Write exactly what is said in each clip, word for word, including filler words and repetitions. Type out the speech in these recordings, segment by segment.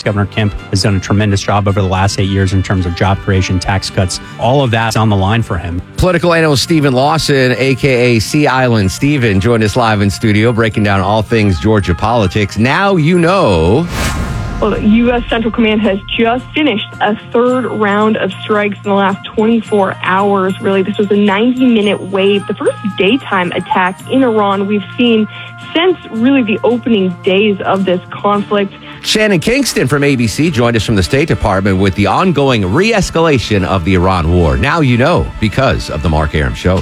Governor Kemp has done a tremendous job over the last eight years in terms of job creation, tax cuts. All of that's on the line for him. Political analyst Stephen Lawson, a k a. Sea Island Stephen, joined us live in studio, breaking down all things Georgia politics. Now you know. Well, the U S Central Command has just finished a third round of strikes in the last twenty-four hours. Really, this was a ninety-minute wave, the first daytime attack in Iran we've seen since really the opening days of this conflict. Shannon Kingston from A B C joined us from the State Department with the ongoing re-escalation of the Iran war. Now you know, because of the Mark Arum Show.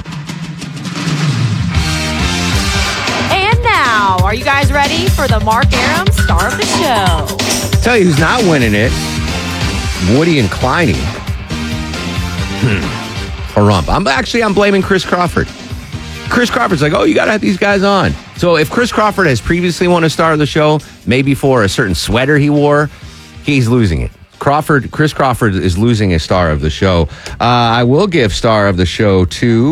And now, are you guys ready for the Mark Arum Star of the Show? Tell you who's not winning it. Woody and Kleiny. Hmm. A rump. I'm actually, I'm blaming Chris Crawford. Chris Crawford's like, oh, you got to have these guys on. So if Chris Crawford has previously won a Star of the Show, maybe for a certain sweater he wore, he's losing it. Crawford, Chris Crawford is losing a Star of the Show. Uh, I will give Star of the Show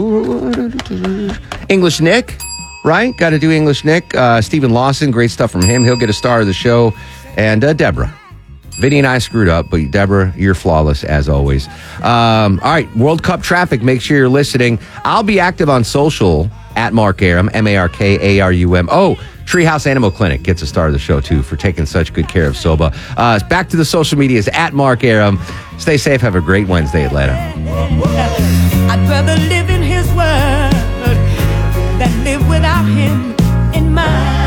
to English Nick, right? Got to do English Nick. Uh, Stephen Lawson, great stuff from him. He'll get a Star of the Show. And uh, Deborah. Vinny and I screwed up, but Deborah, you're flawless as always. Um, all right, World Cup traffic. Make sure you're listening. I'll be active on social at Mark Arum, M A R K A R U M. Oh, Treehouse Animal Clinic gets a Star of the Show, too, for taking such good care of Soba. Uh, back to the social medias at Mark Arum. Stay safe. Have a great Wednesday, Atlanta. I'd rather live in his word than live without him in mine.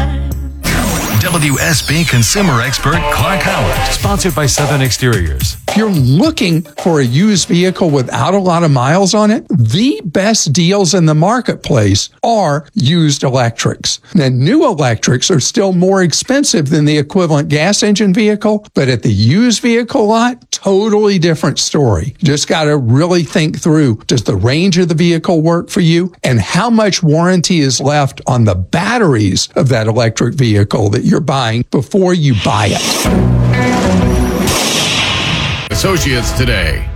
W S B consumer expert Clark Howard. Sponsored by Southern Exteriors. If you're looking for a used vehicle without a lot of miles on it, the best deals in the marketplace are used electrics. Now, new electrics are still more expensive than the equivalent gas engine vehicle, but at the used vehicle lot, totally different story. Just got to really think through, does the range of the vehicle work for you? And how much warranty is left on the batteries of that electric vehicle that you're buying before you buy it? Associates today.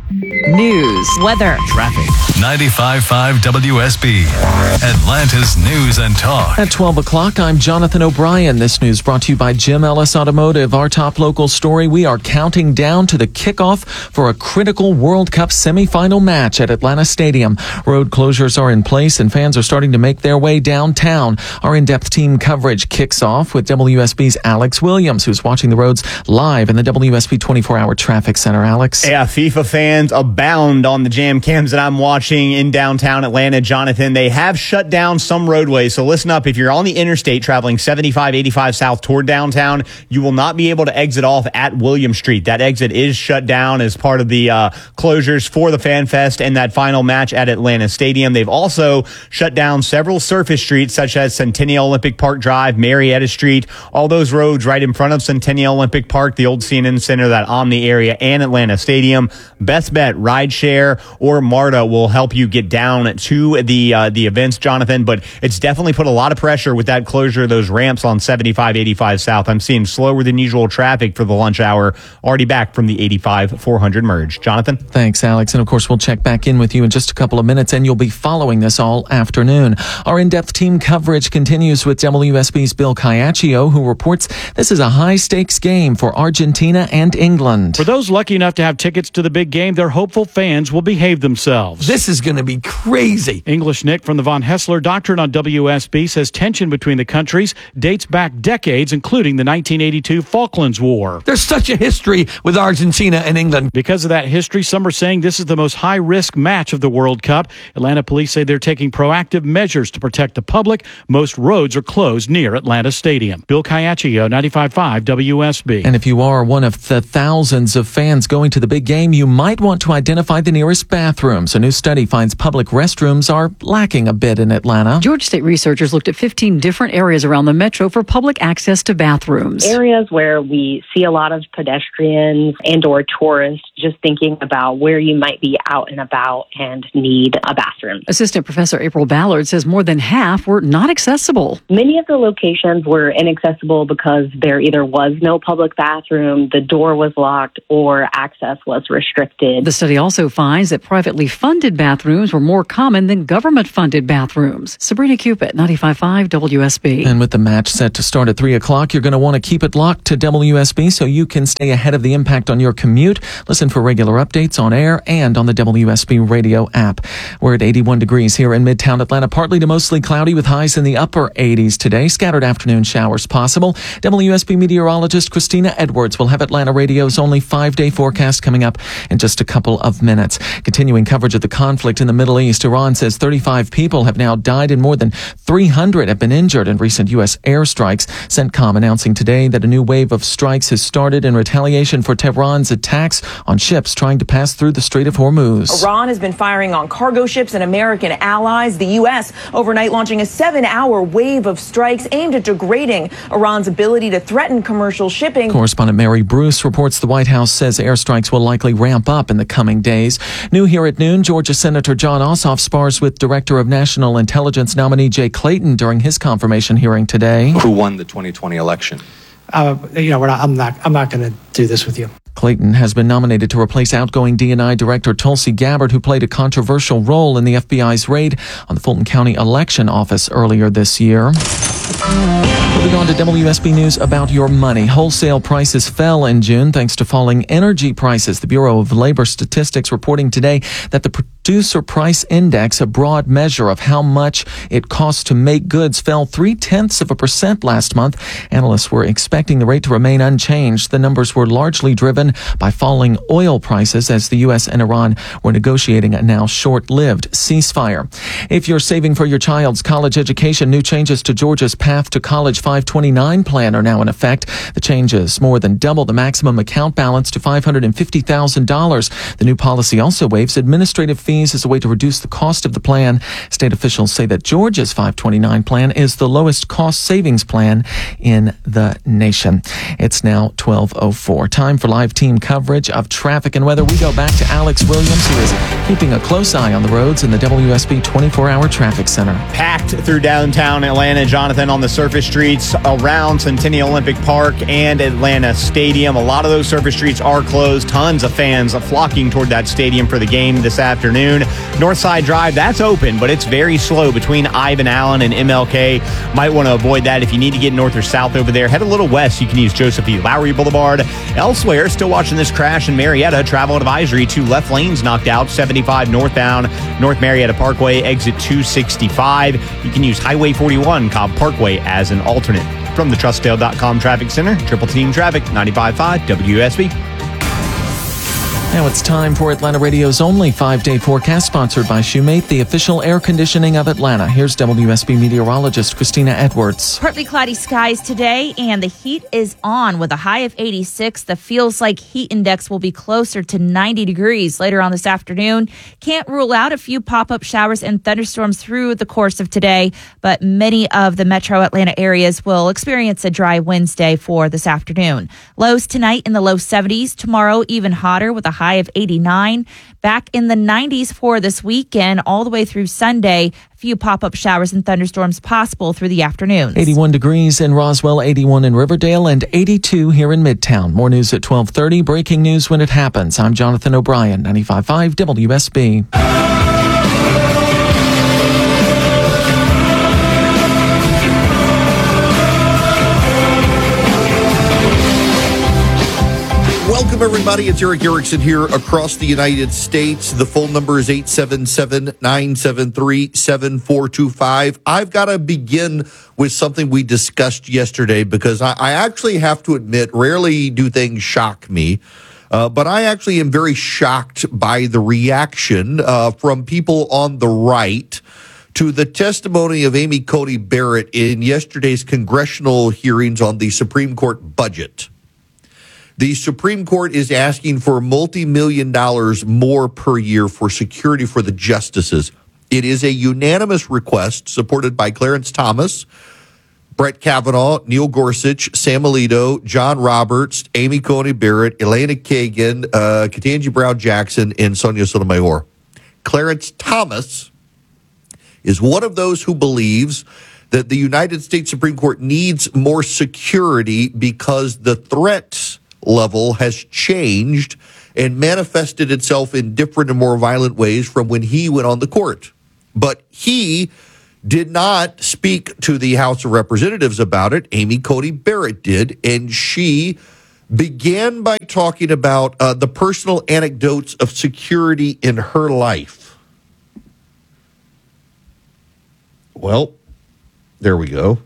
News, weather, traffic. ninety-five point five W S B, Atlanta's news and talk. At twelve o'clock, I'm Jonathan O'Brien. This news brought to you by Jim Ellis Automotive. Our top local story, we are counting down to the kickoff for a critical World Cup semifinal match at Atlanta Stadium. Road closures are in place and fans are starting to make their way downtown. Our in-depth team coverage kicks off with W S B's Alex Williams, who's watching the roads live in the W S B twenty-four hour traffic center. Alex? Yeah, FIFA fans abound on the jam cams that I'm watching in downtown Atlanta, Jonathan. They have shut down some roadways, so listen up. If you're on the interstate traveling seventy-five eighty-five south toward downtown, you will not be able to exit off at William Street. That exit is shut down as part of the uh, closures for the Fan Fest and that final match at Atlanta Stadium. They've also shut down several surface streets, such as Centennial Olympic Park Drive, Marietta Street, all those roads right in front of Centennial Olympic Park, the old C N N Center, that Omni area, and Atlanta Stadium. Best bet, Rideshare or MARTA will help you get down to the uh, the events, Jonathan, but it's definitely put a lot of pressure with that closure of those ramps on seventy-five eighty-five south. I'm seeing slower than usual traffic for the lunch hour, already back from the eighty-five four hundred merge. Jonathan? Thanks, Alex. And of course, we'll check back in with you in just a couple of minutes, and you'll be following this all afternoon. Our in-depth team coverage continues with W S B's Bill Caiaccio, who reports this is a high-stakes game for Argentina and England. For those lucky enough to have tickets to the big game, they're hopeful fans will behave themselves. This is going to be crazy. English Nick from the Von Hessler Doctrine on W S B says tension between the countries dates back decades, including the nineteen eighty-two Falklands War. There's such a history with Argentina and England. Because of that history, some are saying this is the most high-risk match of the World Cup. Atlanta police say they're taking proactive measures to protect the public. Most roads are closed near Atlanta Stadium. Bill Caiaccio, ninety-five point five W S B. And if you are one of the thousands of fans going to the big game, you might want to identify the nearest bathrooms. A new study finds public restrooms are lacking a bit in Atlanta. Georgia State researchers looked at fifteen different areas around the metro for public access to bathrooms. Areas where we see a lot of pedestrians and or tourists, just thinking about where you might be out and about and need a bathroom. Assistant Professor April Ballard says more than half were not accessible. Many of the locations were inaccessible because there either was no public bathroom, the door was locked, or access was restricted. The study also finds that privately funded bathrooms bathrooms were more common than government-funded bathrooms. Sabrina Cupid, ninety-five point five W S B. And with the match set to start at three o'clock, you're going to want to keep it locked to W S B so you can stay ahead of the impact on your commute. Listen for regular updates on air and on the W S B radio app. We're at eighty-one degrees here in Midtown Atlanta, partly to mostly cloudy with highs in the upper eighties today. Scattered afternoon showers possible. W S B meteorologist Christina Edwards will have Atlanta Radio's only five-day forecast coming up in just a couple of minutes. Continuing coverage of the conflict in the Middle East, Iran says thirty-five people have now died and more than three hundred have been injured in recent U S airstrikes. CENTCOM announcing today that a new wave of strikes has started in retaliation for Tehran's attacks on ships trying to pass through the Strait of Hormuz. Iran has been firing on cargo ships and American allies. The U S overnight launching a seven-hour wave of strikes aimed at degrading Iran's ability to threaten commercial shipping. Correspondent Mary Bruce reports the White House says airstrikes will likely ramp up in the coming days. New here at noon, Georgia Senator John Ossoff spars with Director of National Intelligence nominee Jay Clayton during his confirmation hearing today. Who won the twenty twenty election? Uh, you know, we're not, I'm not. I'm not going to do this with you. Clayton has been nominated to replace outgoing D and I Director Tulsi Gabbard, who played a controversial role in the F B I's raid on the Fulton County Election Office earlier this year. Moving on to W S B News about your money. Wholesale prices fell in June thanks to falling energy prices. The Bureau of Labor Statistics reporting today that the Producer Price Index, a broad measure of how much it costs to make goods, fell three-tenths of a percent last month. Analysts were expecting the rate to remain unchanged. The numbers were largely driven by falling oil prices as the U S and Iran were negotiating a now short-lived ceasefire. If you're saving for your child's college education, new changes to Georgia's Path to College five twenty-nine plan are now in effect. The changes more than double the maximum account balance to five hundred fifty thousand dollars. The new policy also waives administrative fees as a way to reduce the cost of the plan. State officials say that Georgia's five twenty-nine plan is the lowest cost savings plan in the nation. It's now twelve oh four. Time for live team coverage of traffic and weather. We go back to Alex Williams, who is keeping a close eye on the roads in the W S B twenty-four hour traffic center. Packed through downtown Atlanta. Jonathan, on the surface streets around Centennial Olympic Park and Atlanta Stadium. A lot of those surface streets are closed. Tons of fans flocking toward that stadium for the game this afternoon. Northside Drive, that's open, but it's very slow between Ivan Allen and M L K. Might want to avoid that if you need to get north or south over there. Head a little west. You can use Joseph E. Lowry Boulevard. Elsewhere, still watching this crash in Marietta. Travel advisory, two left lanes knocked out. seventy-five northbound, North Marietta Parkway, exit two sixty-five. You can use Highway forty-one, Cobb Parkway, as an alternate. From the Trustdale dot com Traffic Center, Triple Team Traffic, ninety-five point five W S B. Now it's time for Atlanta Radio's only five-day forecast, sponsored by Shoemate, the official air conditioning of Atlanta. Here's W S B meteorologist Christina Edwards. Partly cloudy skies today, and the heat is on with a high of eighty-six. The feels like heat index will be closer to ninety degrees later on this afternoon. Can't rule out a few pop-up showers and thunderstorms through the course of today, but many of the metro Atlanta areas will experience a dry Wednesday for this afternoon. Lows tonight in the low seventies, tomorrow even hotter with a high of eighty-nine. Back in the nineties for this weekend, all the way through Sunday. A few pop-up showers and thunderstorms possible through the afternoons. eighty-one degrees in Roswell, eighty-one in Riverdale, and eighty-two here in Midtown. More news at twelve thirty. Breaking news when it happens. I'm Jonathan O'Brien, ninety-five point five W S B. Welcome, everybody. It's Eric Erickson here across the United States. The phone number is eight seven seven, nine seven three, seven four two five. I've got to begin with something we discussed yesterday because I, I actually have to admit, rarely do things shock me. Uh, but I actually am very shocked by the reaction uh, from people on the right to the testimony of Amy Coney Barrett in yesterday's congressional hearings on the Supreme Court budget. The Supreme Court is asking for multi-million dollars more per year for security for the justices. It is a unanimous request supported by Clarence Thomas, Brett Kavanaugh, Neil Gorsuch, Sam Alito, John Roberts, Amy Coney Barrett, Elena Kagan, uh, Ketanji Brown Jackson, and Sonia Sotomayor. Clarence Thomas is one of those who believes that the United States Supreme Court needs more security because the threats level has changed and manifested itself in different and more violent ways from when he went on the court. But he did not speak to the House of Representatives about it. Amy Coney Barrett did, and she began by talking about uh, the personal anecdotes of security in her life. Well, there we go.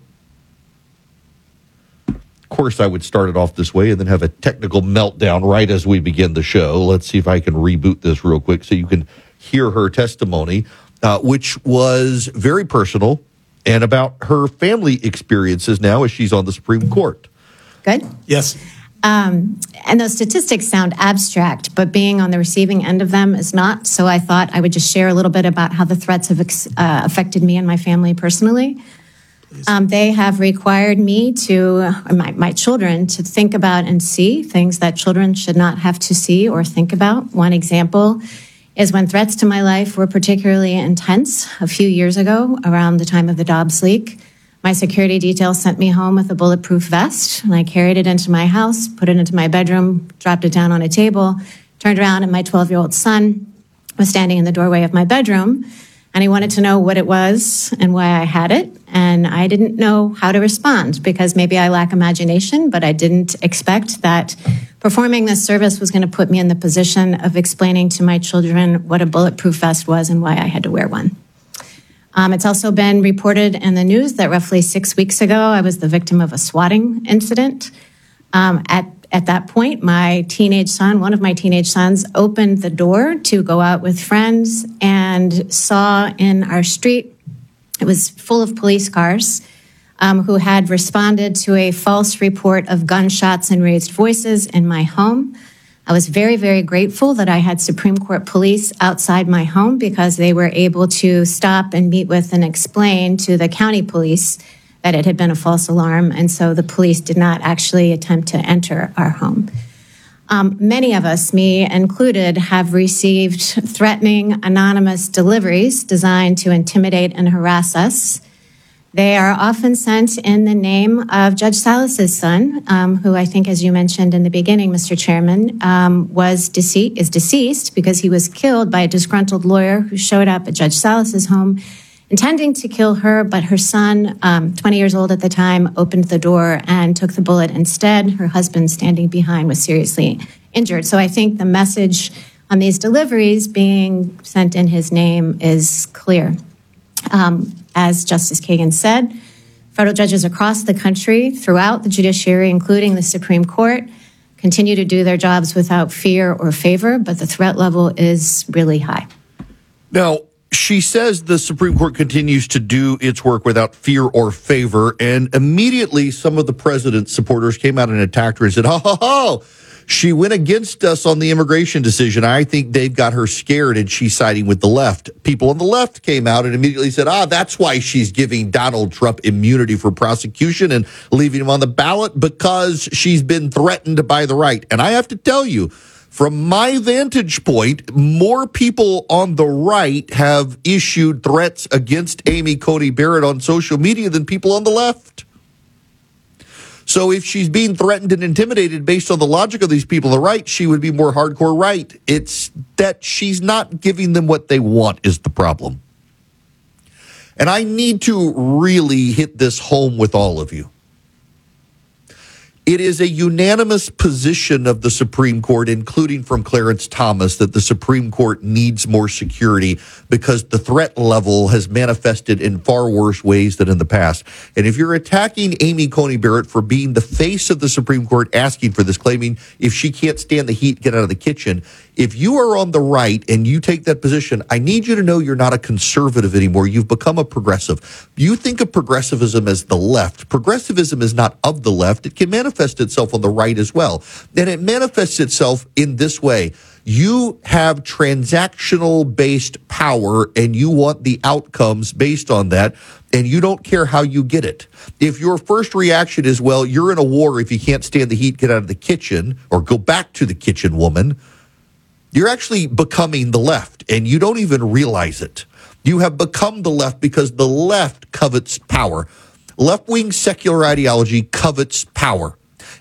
Of course, I would start it off this way and then have a technical meltdown right as we begin the show. Let's see if I can reboot this real quick so you can hear her testimony, uh, which was very personal and about her family experiences now as she's on the Supreme Court. Good? Yes. Um, and those statistics sound abstract, but being on the receiving end of them is not. So I thought I would just share a little bit about how the threats have ex- uh, affected me and my family personally. Um, they have required me to, or my, my children, to think about and see things that children should not have to see or think about. One example is when threats to my life were particularly intense a few years ago around the time of the Dobbs leak. My security detail sent me home with a bulletproof vest, and I carried it into my house, put it into my bedroom, dropped it down on a table, turned around, and my twelve-year-old son was standing in the doorway of my bedroom, and he wanted to know what it was and why I had it, and I didn't know how to respond because maybe I lack imagination, but I didn't expect that performing this service was going to put me in the position of explaining to my children what a bulletproof vest was and why I had to wear one. Um, it's also been reported in the news that roughly six weeks ago, I was the victim of a swatting incident. Um, at, at that point, my teenage son, one of my teenage sons, opened the door to go out with friends and saw in our street, it was full of police cars, um, who had responded to a false report of gunshots and raised voices in my home. I was very, very grateful that I had Supreme Court police outside my home because they were able to stop and meet with and explain to the county police that it had been a false alarm. And so the police did not actually attempt to enter our home. Um, many of us, me included, have received threatening anonymous deliveries designed to intimidate and harass us. They are often sent in the name of Judge Salas's son, um, who I think, as you mentioned in the beginning, Mister Chairman, um, was dece- is deceased because he was killed by a disgruntled lawyer who showed up at Judge Salas's home intending to kill her, but her son, um, twenty years old at the time, opened the door and took the bullet instead. Her husband, standing behind, was seriously injured. So I think the message on these deliveries being sent in his name is clear. Um, as Justice Kagan said, federal judges across the country, throughout the judiciary, including the Supreme Court, continue to do their jobs without fear or favor, but the threat level is really high. Now, she says the Supreme Court continues to do its work without fear or favor, and immediately some of the president's supporters came out and attacked her and said, ho, ho, ho, she went against us on the immigration decision. I think they've got her scared and she's siding with the left. People on the left came out and immediately said, ah, that's why she's giving Donald Trump immunity for prosecution and leaving him on the ballot because she's been threatened by the right. And I have to tell you, from my vantage point, more people on the right have issued threats against Amy Coney Barrett on social media than people on the left. So if she's being threatened and intimidated based on the logic of these people on the right, she would be more hardcore right. It's that she's not giving them what they want is the problem. And I need to really hit this home with all of you. It is a unanimous position of the Supreme Court, including from Clarence Thomas, that the Supreme Court needs more security because the threat level has manifested in far worse ways than in the past. And if you're attacking Amy Coney Barrett for being the face of the Supreme Court, asking for this, claiming if she can't stand the heat, get out of the kitchen. If you are on the right and you take that position, I need you to know you're not a conservative anymore. You've become a progressive. You think of progressivism as the left. Progressivism is not of the left. It can manifest itself on the right as well. And it manifests itself in this way. You have transactional based power and you want the outcomes based on that, and you don't care how you get it. If your first reaction is, well, you're in a war. If you can't stand the heat, get out of the kitchen or go back to the kitchen, woman. You're actually becoming the left, and you don't even realize it. You have become the left because the left covets power. Left-wing secular ideology covets power.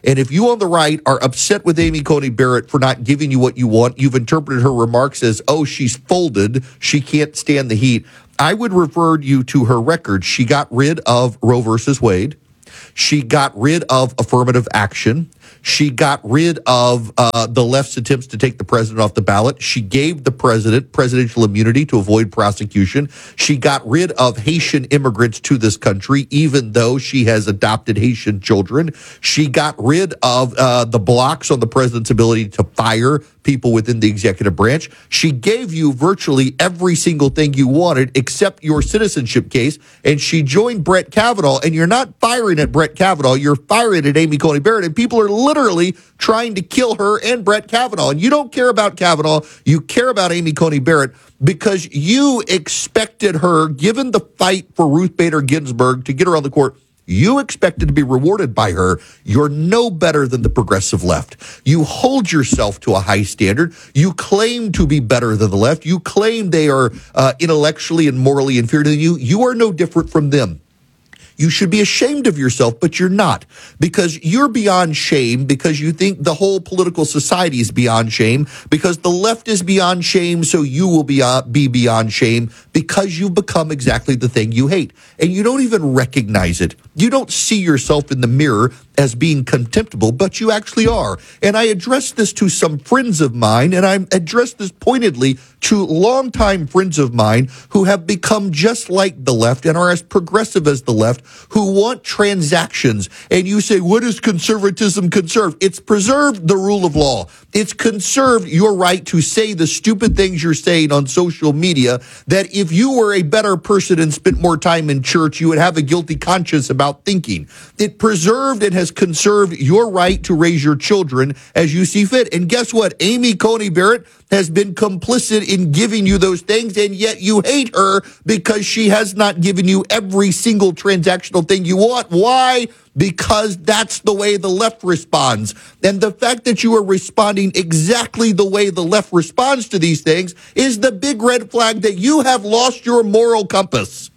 And if you on the right are upset with Amy Coney Barrett for not giving you what you want, you've interpreted her remarks as, oh, she's folded, she can't stand the heat. I would refer you to her record. She got rid of Roe versus Wade. She got rid of affirmative action. She got rid of uh, the left's attempts to take the president off the ballot. She gave the president presidential immunity to avoid prosecution. She got rid of Haitian immigrants to this country, even though she has adopted Haitian children. She got rid of uh, the blocks on the president's ability to fire people within the executive branch. She gave you virtually every single thing you wanted except your citizenship case, and she joined Brett Kavanaugh, and you're not firing at Brett Kavanaugh, you're firing at Amy Coney Barrett, and people are literally trying to kill her and Brett Kavanaugh. And you don't care about Kavanaugh, you care about Amy Coney Barrett because you expected her, given the fight for Ruth Bader Ginsburg to get her on the court, you expected to be rewarded by her. You're no better than the progressive left. You hold yourself to a high standard. You claim to be better than the left. You claim they are uh, intellectually and morally inferior to you. You are no different from them. You should be ashamed of yourself, but you're not, because you're beyond shame, because you think the whole political society is beyond shame, because the left is beyond shame, so you will be, uh, be beyond shame, because you've become exactly the thing you hate. And you don't even recognize it. You don't see yourself in the mirror as being contemptible, but you actually are. And I addressed this to some friends of mine, and I addressed this pointedly to longtime friends of mine who have become just like the left and are as progressive as the left, who want transactions. And you say, what is conservatism conserve? It's preserved the rule of law. It's conserved your right to say the stupid things you're saying on social media, that if you were a better person and spent more time in church, you would have a guilty conscience about thinking. It preserved and has conserved your right to raise your children as you see fit. And guess what? Amy Coney Barrett has been complicit in giving you those things, and yet you hate her because she has not given you every single transactional thing you want. Why? Because that's the way the left responds. And the fact that you are responding exactly the way the left responds to these things is the big red flag that you have lost your moral compass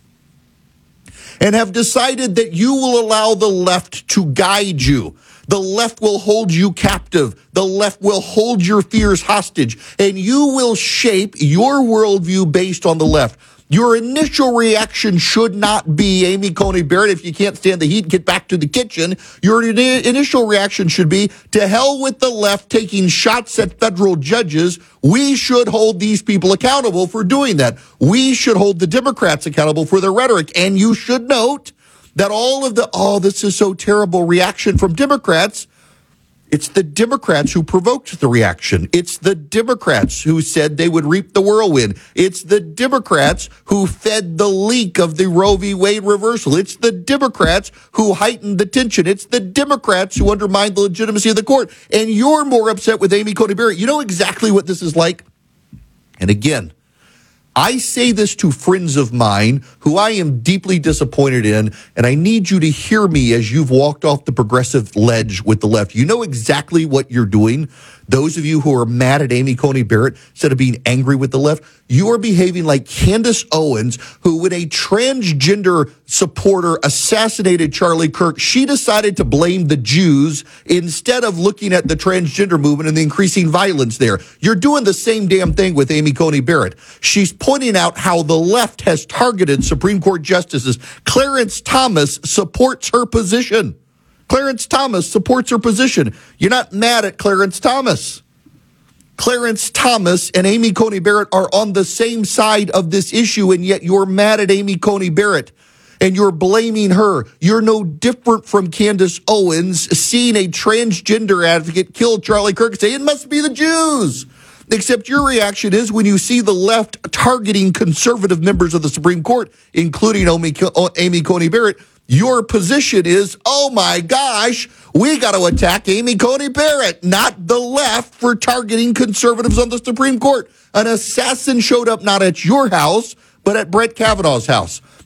and have decided that you will allow the left to guide you. The left will hold you captive. The left will hold your fears hostage, and you will shape your worldview based on the left. Your initial reaction should not be, Amy Coney Barrett, if you can't stand the heat, get back to the kitchen. Your ini- initial reaction should be, to hell with the left taking shots at federal judges. We should hold these people accountable for doing that. We should hold the Democrats accountable for their rhetoric. And you should note that all of the, oh, this is so terrible reaction from Democrats, it's the Democrats who provoked the reaction. It's the Democrats who said they would reap the whirlwind. It's the Democrats who fed the leak of the Roe v. Wade reversal. It's the Democrats who heightened the tension. It's the Democrats who undermined the legitimacy of the court. And you're more upset with Amy Coney Barrett. You know exactly what this is like? And again, I say this to friends of mine who I am deeply disappointed in, and I need you to hear me as you've walked off the progressive ledge with the left. You know exactly what you're doing. Those of you who are mad at Amy Coney Barrett, instead of being angry with the left, you are behaving like Candace Owens, who, when a transgender supporter assassinated Charlie Kirk, she decided to blame the Jews instead of looking at the transgender movement and the increasing violence there. You're doing the same damn thing with Amy Coney Barrett. She's pointing out how the left has targeted Supreme Court justices. Clarence Thomas supports her position. Clarence Thomas supports her position. You're not mad at Clarence Thomas. Clarence Thomas and Amy Coney Barrett are on the same side of this issue, and yet you're mad at Amy Coney Barrett, and you're blaming her. You're no different from Candace Owens seeing a transgender advocate kill Charlie Kirk and say, it must be the Jews. Except your reaction is when you see the left targeting conservative members of the Supreme Court, including Amy Coney Barrett, your position is, oh my gosh, we got to attack Amy Coney Barrett, not the left for targeting conservatives on the Supreme Court. An assassin showed up not at your house, but at Brett Kavanaugh's house.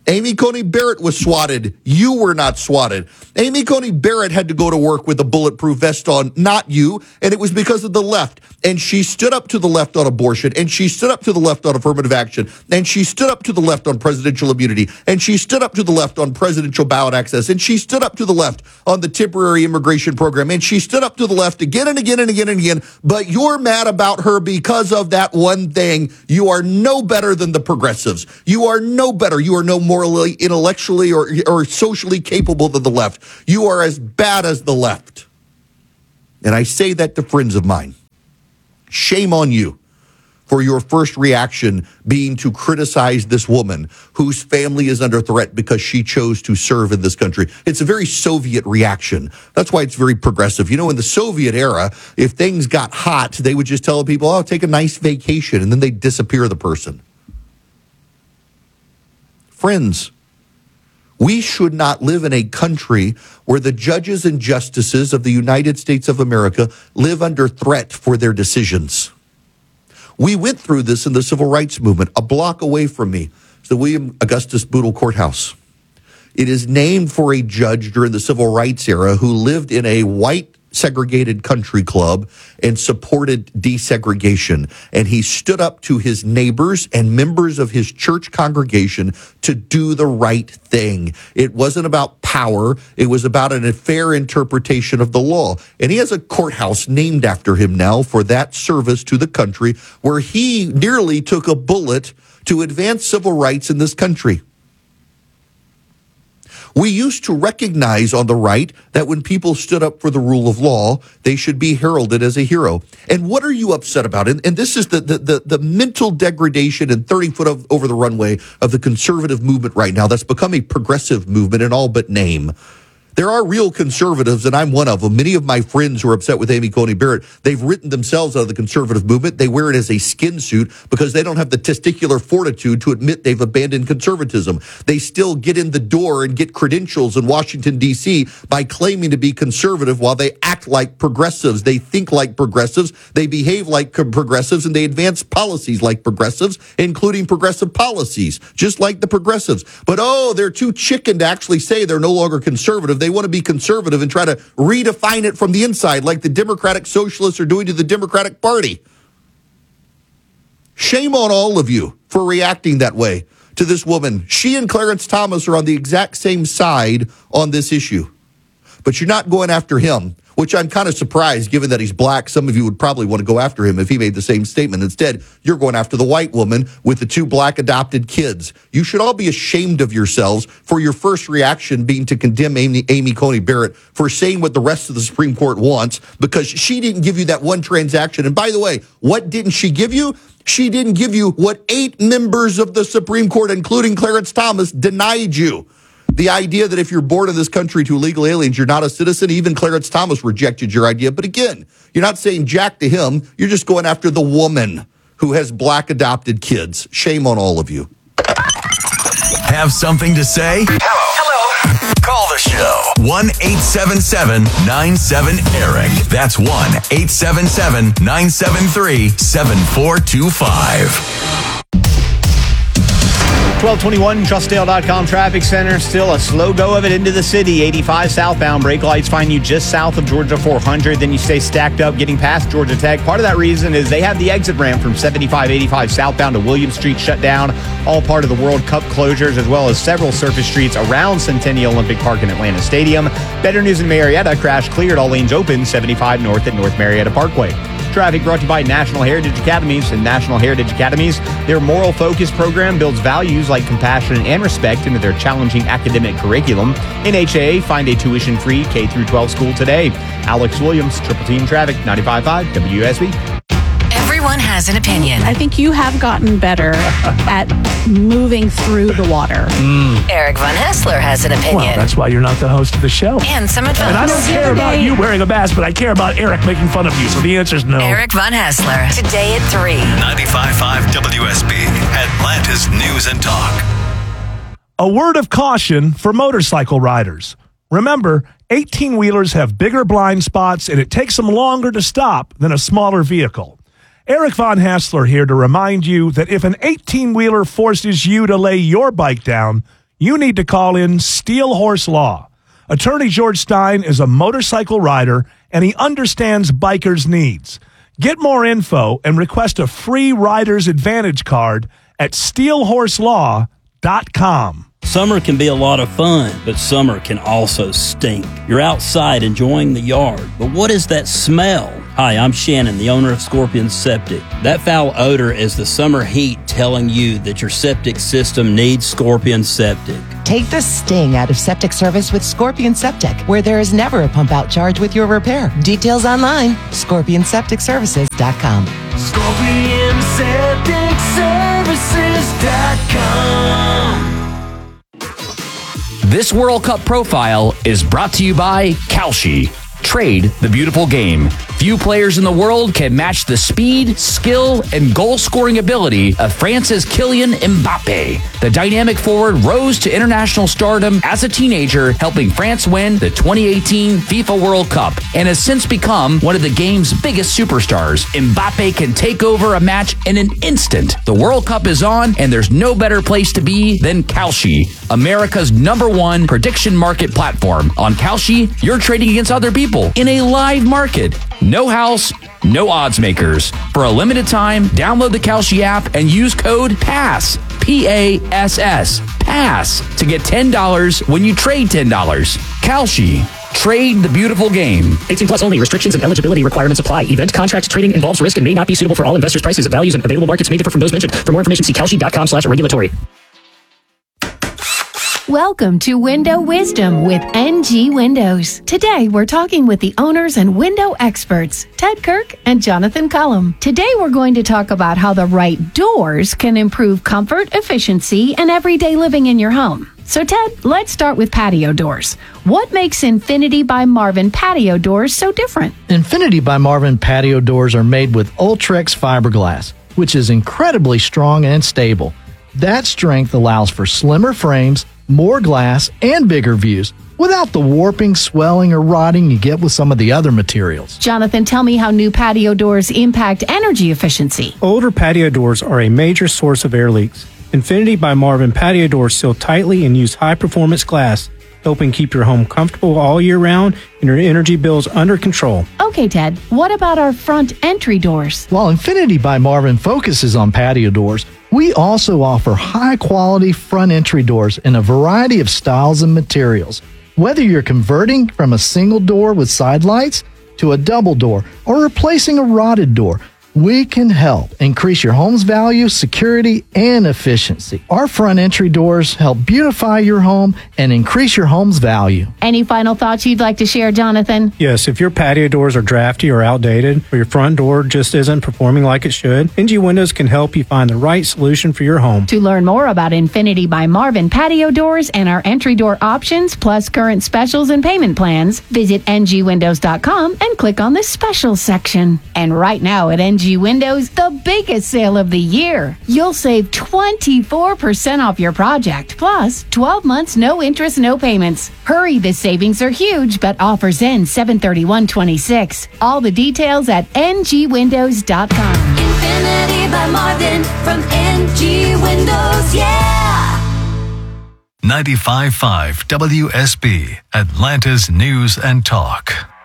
Amy Coney Barrett was swatted. You were not swatted. Amy Coney Barrett had to go to work with a bulletproof vest on, not you, and it was because of the left. And she stood up to the left on abortion, and she stood up to the left on affirmative action, and she stood up to the left on presidential immunity, and she stood up to the left on presidential ballot access, and she stood up to the left on the temporary immigration program, and she stood up to the left again and again and again and again. But you're mad about her because of that one thing. You are no better than the progressives. You are no better. You are no morally, intellectually, or, or socially capable than the left. You are as bad as the left. And I say that to friends of mine. Shame on you for your first reaction being to criticize this woman whose family is under threat because she chose to serve in this country. It's a very Soviet reaction. That's why it's very progressive. You know, in the Soviet era, if things got hot, they would just tell people, oh, take a nice vacation, and then they'd disappear the person. Friends, we should not live in a country where the judges and justices of the United States of America live under threat for their decisions. We went through this in the civil rights movement. A block away from me is the William Augustus Boodle Courthouse. It is named for a judge during the civil rights era who lived in a white segregated country club and supported desegregation. And he stood up to his neighbors and members of his church congregation to do the right thing. It wasn't about power. It was about an fair interpretation of the law. And he has a courthouse named after him now for that service to the country, where he nearly took a bullet to advance civil rights in this country. We used to recognize on the right that when people stood up for the rule of law, they should be heralded as a hero. And what are you upset about? And, and this is the, the, the, the mental degradation and thirty foot of, over the runway of the conservative movement right now that's become a progressive movement in all but name. There are real conservatives, and I'm one of them. Many of my friends who are upset with Amy Coney Barrett, they've written themselves out of the conservative movement. They wear it as a skin suit because they don't have the testicular fortitude to admit they've abandoned conservatism. They still get in the door and get credentials in Washington, D C by claiming to be conservative while they act like progressives. They think like progressives, they behave like progressives, and they advance policies like progressives, including progressive policies, just like the progressives. But, oh, they're too chicken to actually say they're no longer conservative. They want to be conservative and try to redefine it from the inside, like the Democratic Socialists are doing to the Democratic Party. Shame on all of you for reacting that way to this woman. She and Clarence Thomas are on the exact same side on this issue. But you're not going after him, which I'm kind of surprised, given that he's black. Some of you would probably want to go after him if he made the same statement. Instead, you're going after the white woman with the two black adopted kids. You should all be ashamed of yourselves for your first reaction being to condemn Amy, Amy Coney Barrett for saying what the rest of the Supreme Court wants, because she didn't give you that one transaction. And by the way, what didn't she give you? She didn't give you what eight members of the Supreme Court, including Clarence Thomas, denied you. The idea that if you're born in this country to illegal aliens, you're not a citizen. Even Clarence Thomas rejected your idea. But again, you're not saying jack to him. You're just going after the woman who has black adopted kids. Shame on all of you. Have something to say? Hello. Hello. Call the show. one eight seven seven nine seven Eric. That's one eight seven seven nine seven three seven four two five. twelve twenty-one, Trustdale dot com traffic center. Still a slow go of it into the city. eighty-five southbound. Brake lights find you just south of Georgia four hundred. Then you stay stacked up getting past Georgia Tech. Part of that reason is they have the exit ramp from seventy-five eighty-five southbound to Williams Street shut down. All part of the World Cup closures, as well as several surface streets around Centennial Olympic Park and Atlanta Stadium. Better news in Marietta. Crash cleared. All lanes open. seventy-five north at North Marietta Parkway. Traffic brought to you by National Heritage Academies. And National Heritage Academies, their moral focus program builds values like compassion and respect into their challenging academic curriculum. N H A A, find a tuition-free K through twelve school today. Alex Williams, Triple Team Traffic, ninety-five point five W S B. Everyone has an opinion. I think you have gotten better at moving through the water. Mm. Eric Von Hassler has an opinion. Well, that's why you're not the host of the show. And some advice. And I don't care about you wearing a mask, but I care about Eric making fun of you. So the answer is no. Eric Von Hassler, today at three. ninety-five point five W S B, Atlanta's News and Talk. A word of caution for motorcycle riders. Remember, eighteen-wheelers have bigger blind spots, and it takes them longer to stop than a smaller vehicle. Eric Von Hassler here to remind you that if an eighteen-wheeler forces you to lay your bike down, you need to call in Steel Horse Law. Attorney George Stein is a motorcycle rider, and he understands bikers' needs. Get more info and request a free Rider's Advantage card at steel horse law dot com. Summer can be a lot of fun, but summer can also stink. You're outside enjoying the yard, but what is that smell? Hi, I'm Shannon, the owner of Scorpion Septic. That foul odor is the summer heat telling you that your septic system needs Scorpion Septic. Take the sting out of septic service with Scorpion Septic, where there is never a pump out charge with your repair. Details online, scorpion septic services dot com. scorpion septic services dot com. This World Cup profile is brought to you by Kalshi. Trade the beautiful game. Few players in the world can match the speed, skill, and goal-scoring ability of France's Kylian Mbappe. The dynamic forward rose to international stardom as a teenager, helping France win the twenty eighteen FIFA World Cup, and has since become one of the game's biggest superstars. Mbappe can take over a match in an instant. The World Cup is on, and there's no better place to be than Kalshi, America's number one prediction market platform. On Kalshi, you're trading against other people in a live market. No house, no odds makers. For a limited time, download the Kalshi app and use code PASS, P A S S, PASS, to get ten dollars when you trade ten dollars. Kalshi. Trade the beautiful game. eighteen plus only. Restrictions and eligibility requirements apply. Event contract trading involves risk and may not be suitable for all investors. Prices and values and available markets may differ from those mentioned. For more information, see kalshi dot com slash regulatory. Welcome to Window Wisdom with N G Windows. Today, we're talking with the owners and window experts, Ted Kirk and Jonathan Cullum. Today, we're going to talk about how the right doors can improve comfort, efficiency, and everyday living in your home. So, Ted, let's start with patio doors. What makes Infinity by Marvin patio doors so different? Infinity by Marvin patio doors are made with Ultrex fiberglass, which is incredibly strong and stable. That strength allows for slimmer frames, more glass, and bigger views without the warping, swelling, or rotting you get with some of the other materials. Jonathan, tell me how new patio doors impact energy efficiency. Older patio doors are a major source of air leaks. Infinity by Marvin patio doors seal tightly and use high-performance glass, helping keep your home comfortable all year round and your energy bills under control. Okay, Ted, what about our front entry doors? While Infinity by Marvin focuses on patio doors, we also offer high-quality front entry doors in a variety of styles and materials. Whether you're converting from a single door with side lights to a double door or replacing a rotted door, we can help increase your home's value, security, and efficiency. Our front entry doors help beautify your home and increase your home's value. Any final thoughts you'd like to share, Jonathan? Yes, if your patio doors are drafty or outdated, or your front door just isn't performing like it should, N G Windows can help you find the right solution for your home. To learn more about Infinity by Marvin patio doors and our entry door options, plus current specials and payment plans, visit N G windows dot com and click on the specials section. And right now at N G Windows, the biggest sale of the year. You'll save twenty-four percent off your project, plus twelve months, no interest, no payments. Hurry, the savings are huge, but offers end seven thirty-one twenty-six. All the details at N G windows dot com. Infinity by Marvin from N G Windows, yeah! ninety-five point five W S B, Atlanta's News and Talk.